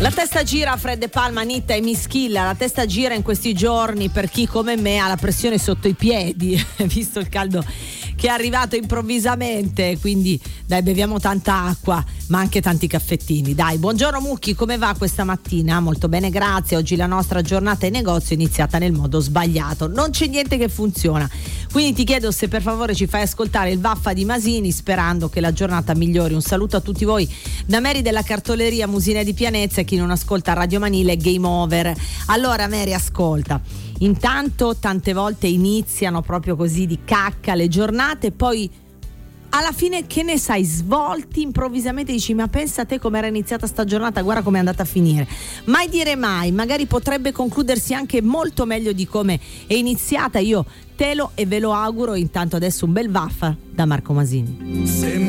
La testa gira, Fred De Palma, Nitta e Mischilla. La testa gira in questi giorni per chi come me ha la pressione sotto i piedi, visto il caldo che è arrivato improvvisamente, quindi dai, beviamo tanta acqua ma anche tanti caffettini. Dai, buongiorno Mucchi, come va questa mattina? Molto bene, grazie. Oggi la nostra giornata in negozio è iniziata nel modo sbagliato, non c'è niente che funziona, quindi ti chiedo se per favore ci fai ascoltare il Vaffa di Masini, sperando che la giornata migliori. Un saluto a tutti voi da Mary della cartoleria Musina di Pianezza, e chi non ascolta Radio Manile game over. Allora Mary, ascolta, intanto tante volte iniziano proprio così di cacca le giornate, poi alla fine, che ne sai, svolti improvvisamente, dici ma pensa a te come era iniziata sta giornata, guarda come è andata a finire. Mai dire mai, magari potrebbe concludersi anche molto meglio di come è iniziata. Io te lo e ve lo auguro. Intanto adesso un bel Vaffa da Marco Masini.